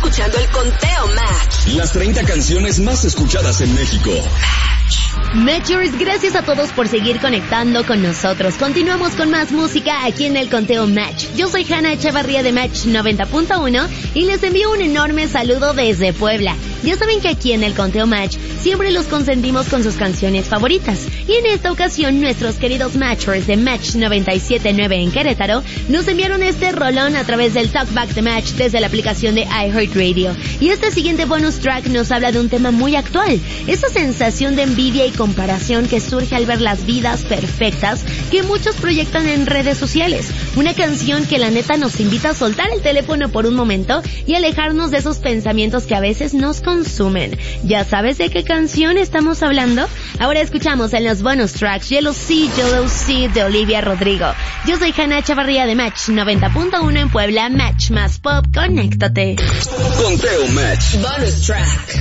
escuchando el Conteo Match. Las 30 canciones más escuchadas en México. Matchers, gracias a todos por seguir conectando con nosotros. Continuamos con más música aquí en el Conteo Match. Yo soy Hanna Echevarría de Match 90.1 y les envío un enorme saludo desde Puebla. Ya saben que aquí en el Conteo Match siempre los consentimos con sus canciones favoritas. Y en esta ocasión nuestros queridos Matchers de Match 97.9 en Querétaro nos enviaron este rolón a través del Talkback de Match desde la aplicación de iHeartRadio. Y este siguiente bonus track nos habla de un tema muy actual. Esa sensación de envidia y comparación que surge al ver las vidas perfectas que muchos proyectan en redes sociales. Una canción que la neta nos invita a soltar el teléfono por un momento y alejarnos de esos pensamientos que a veces nos consumen. ¿Ya sabes de qué canción estamos hablando? Ahora escuchamos en los bonus tracks Yellow Sea de Olivia Rodrigo. Yo soy Hanna Chavarría de Match 90.1 en Puebla. Match más pop, conéctate. Conteo Match. Bonus track.